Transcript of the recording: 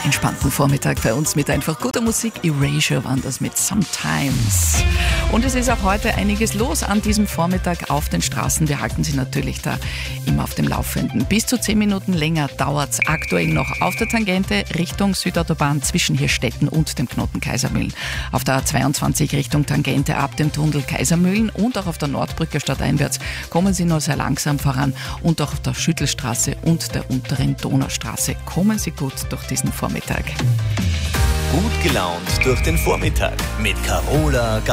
entspannten Vormittag bei uns mit einfach guter Musik. Erasure waren das mit Sometimes. Und es ist auch heute einiges los an diesem Vormittag auf den Straßen. Wir halten Sie natürlich da immer auf dem Laufenden. Bis zu 10 Minuten länger dauert es aktuell noch auf der Tangente Richtung Südautobahn zwischen Hirstetten und dem Knoten Kaisermühlen. Auf der A22 Richtung Tangente ab dem Tunnel Kaisermühlen und auch auf der Nordbrücke stadteinwärts kommen Sie nur sehr langsam voran und auch auf der Schüttelstraße und der unteren Donaustraße kommen Sie gut durch diesen Vormittag. Gut gelaunt durch den Vormittag mit Carola